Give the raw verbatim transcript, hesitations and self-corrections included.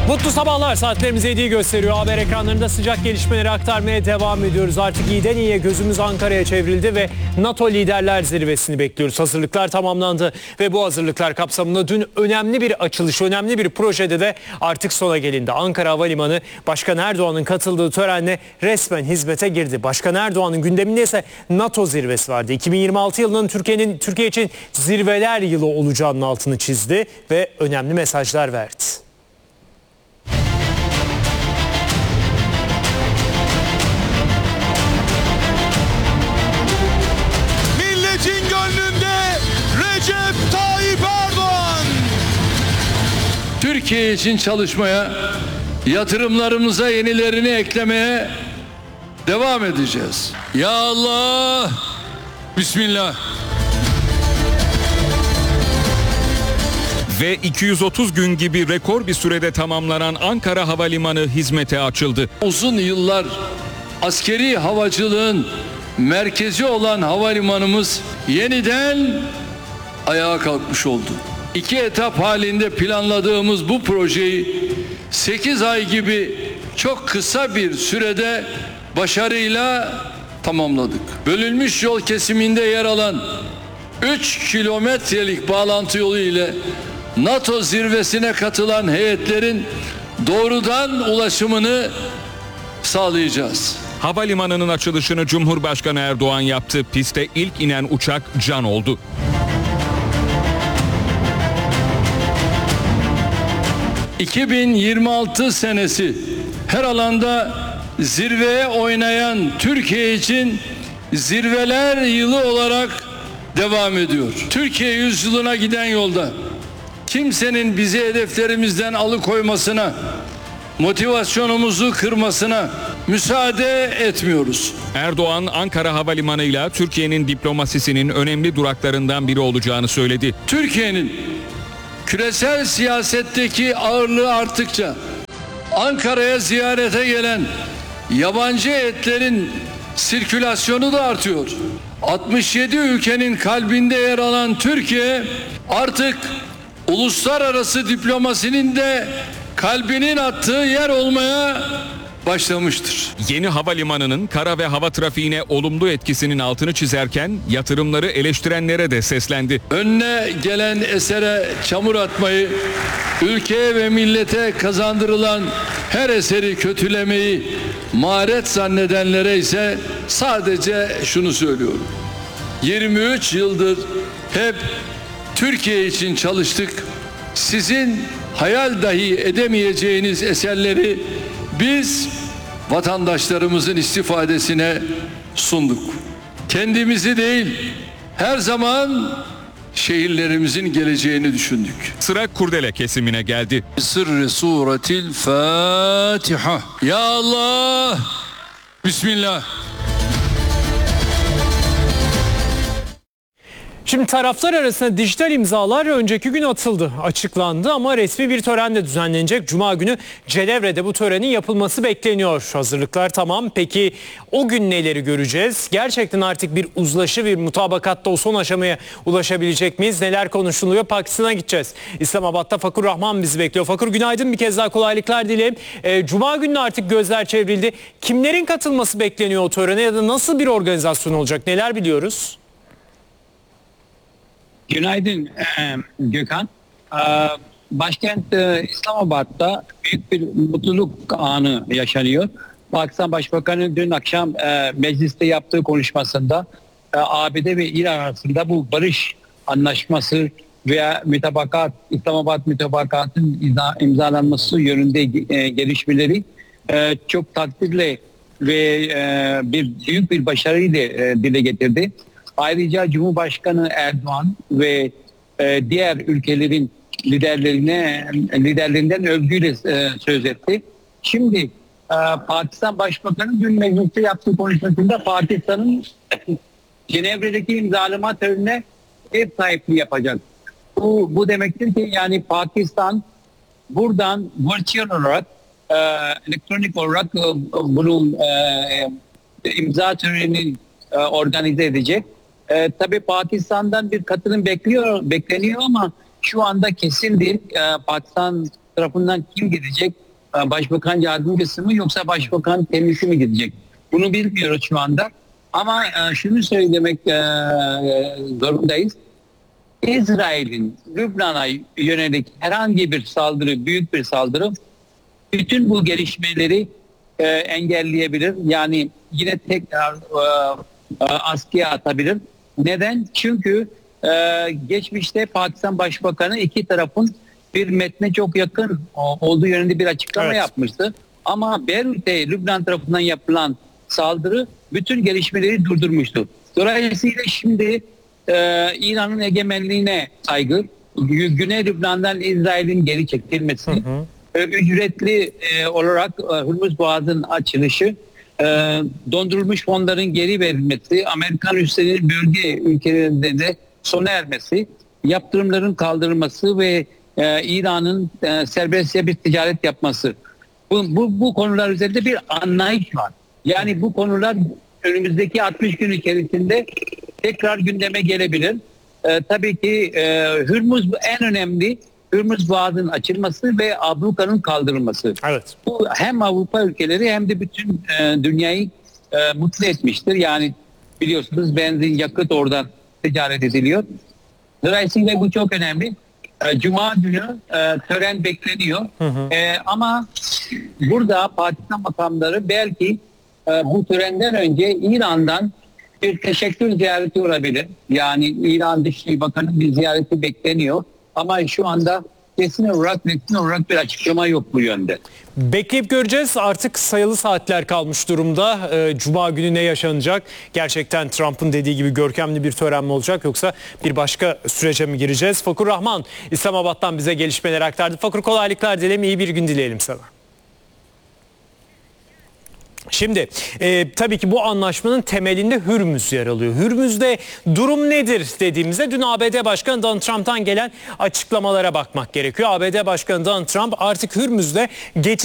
Mutlu sabahlar, saatlerimiz yediyi gösteriyor. Haber ekranlarında sıcak gelişmeleri aktarmaya devam ediyoruz. Artık iyiden iyiye gözümüz Ankara'ya çevrildi ve NATO Liderler Zirvesi'ni bekliyoruz. Hazırlıklar tamamlandı ve bu hazırlıklar kapsamında dün önemli bir açılış, önemli bir projede de artık sona gelindi. Ankara Havalimanı Başkan Erdoğan'ın katıldığı törenle resmen hizmete girdi. Başkan Erdoğan'ın gündeminde ise NATO zirvesi vardı. iki bin yirmi altı yılının Türkiye'nin Türkiye için zirveler yılı olacağının altını çizdi ve önemli mesajlar verdi. Türkiye için çalışmaya, yatırımlarımıza yenilerini eklemeye devam edeceğiz. Ya Allah, Bismillah. Ve iki yüz otuz gün gibi rekor bir sürede tamamlanan Ankara Havalimanı hizmete açıldı. Uzun yıllar askeri havacılığın merkezi olan havalimanımız yeniden ayağa kalkmış oldu. İki etap halinde planladığımız bu projeyi sekiz ay gibi çok kısa bir sürede başarıyla tamamladık. Bölünmüş yol kesiminde yer alan üç kilometrelik bağlantı yolu ile NATO zirvesine katılan heyetlerin doğrudan ulaşımını sağlayacağız. Havalimanının açılışını Cumhurbaşkanı Erdoğan yaptı. Piste ilk inen uçak Can oldu. iki bin yirmi altı senesi her alanda zirveye oynayan Türkiye için zirveler yılı olarak devam ediyor. Türkiye yüzyılına giden yolda kimsenin bizi hedeflerimizden alıkoymasına, motivasyonumuzu kırmasına müsaade etmiyoruz. Erdoğan, Ankara Havalimanı'yla Türkiye'nin diplomasisinin önemli duraklarından biri olacağını söyledi. Türkiye'nin küresel siyasetteki ağırlığı arttıkça Ankara'ya ziyarete gelen yabancı heyetlerin sirkülasyonu da artıyor. altmış yedi ülkenin kalbinde yer alan Türkiye artık uluslararası diplomasinin de kalbinin attığı yer olmaya başlamıştır. Yeni havalimanının kara ve hava trafiğine olumlu etkisinin altını çizerken yatırımları eleştirenlere de seslendi. Önüne gelen esere çamur atmayı, ülkeye ve millete kazandırılan her eseri kötülemeyi maharet zannedenlere ise sadece şunu söylüyorum. yirmi üç yıldır hep Türkiye için çalıştık. Sizin hayal dahi edemeyeceğiniz eserleri biz vatandaşlarımızın istifadesine sunduk. Kendimizi değil, her zaman şehirlerimizin geleceğini düşündük. Sıra kurdele kesimine geldi. Sırrı suretil Fatiha. Ya Allah, Bismillah. Şimdi taraflar arasında dijital imzalar önceki gün atıldı, açıklandı ama resmi bir tören de düzenlenecek. Cuma günü Cenevre'de bu törenin yapılması bekleniyor. Hazırlıklar tamam. Peki o gün neleri göreceğiz? Gerçekten artık bir uzlaşı, bir mutabakatta o son aşamaya ulaşabilecek miyiz? Neler konuşuluyor? Pakistan'a gideceğiz. İslamabad'da Fakur Rahman bizi bekliyor. Fakur, günaydın, bir kez daha kolaylıklar dileyim. E, Cuma günü artık gözler çevrildi. Kimlerin katılması bekleniyor o törene ya da nasıl bir organizasyon olacak? Neler biliyoruz? Günaydın Gökhan. Başkent İslamabad'da büyük bir mutluluk anı yaşanıyor. Pakistan Başbakanı dün akşam mecliste yaptığı konuşmasında A B D ve İran arasında bu barış anlaşması veya mütabakat, İslamabad mütabakatın imzalanması yönünde gelişmeleri çok takdirle ve bir büyük bir başarıyla dile getirdi. Ayrıca Cumhurbaşkanı Erdoğan ve e, diğer ülkelerin liderlerine liderlerinden övgüyle e, söz etti. Şimdi e, Pakistan Başbakanı dün mecliste yaptığı konuşmasında Pakistan'ın Cenevre'deki imzalama törenine ev sahipliği yapacak. Bu, bu demektir ki yani Pakistan buradan virtual olarak e, elektronik olarak e, bunun e, imza törenini e, organize edecek. Ee, tabii Pakistan'dan bir katılım bekliyor, bekleniyor ama şu anda kesin değil. Ee, Pakistan tarafından kim gidecek? E, Başbakan yardımcısı mı yoksa başbakan kendisi mi gidecek? Bunu bilmiyoruz şu anda. Ama e, şunu söylemek e, zorundayız. İsrail'in Lübnan'a yönelik herhangi bir saldırı, büyük bir saldırı bütün bu gelişmeleri e, engelleyebilir. Yani yine tekrar e, e, askıya atabilir. Neden? Çünkü e, geçmişte Pakistan Başbakanı iki tarafın bir metne çok yakın o, olduğu yönünde bir açıklama Evet. yapmıştı. Ama Beyrut'te Lübnan tarafından yapılan saldırı bütün gelişmeleri durdurmuştu. Dolayısıyla şimdi e, İran'ın egemenliğine saygı, Gü- Güney Lübnan'dan İsrail'in geri çekilmesi, e, ücretli e, olarak e, Hürmüz Boğazı'nın açılışı, e, dondurulmuş fonların geri verilmesi, Amerikan üslerinin bölge ülkelerinde de sona ermesi, yaptırımların kaldırılması ve e, İran'ın e, serbestçe bir ticaret yapması. Bu, bu, bu konular üzerinde bir anlayış var. Yani bu konular önümüzdeki altmış gün içerisinde tekrar gündeme gelebilir. Ee, tabii ki e, Hürmüz en önemli Hürmüz Boğazı'nın açılması ve abluka'nın kaldırılması. Evet. Bu hem Avrupa ülkeleri hem de bütün e, dünyayı e, mutlu etmiştir. Yani biliyorsunuz benzin, yakıt oradan ticaret ediliyor. Dolayısıyla bu çok önemli. E, Cuma günü e, tören bekleniyor. Hı hı. E, ama burada Pakistan makamları belki e, bu törenden önce İran'dan bir teşekkür ziyareti olabilir. Yani İran Dışişleri Bakanı bir ziyareti bekleniyor. Ama şu anda kesin olarak, kesin olarak bir açıklama yok bu yönde. Bekleyip göreceğiz. Artık sayılı saatler kalmış durumda. Ee, Cuma günü ne yaşanacak? Gerçekten Trump'ın dediği gibi görkemli bir tören mi olacak yoksa bir başka sürece mi gireceğiz? Fakur Rahman İslamabad'dan bize gelişmeleri aktardı. Fakur, kolaylıklar dilerim, iyi bir gün dileyelim sana. Şimdi e, tabii ki bu anlaşmanın temelinde Hürmüz yer alıyor. Hürmüz'de durum nedir dediğimizde dün A B D Başkanı Donald Trump'tan gelen açıklamalara bakmak gerekiyor. A B D Başkanı Donald Trump artık Hürmüz'de geçiş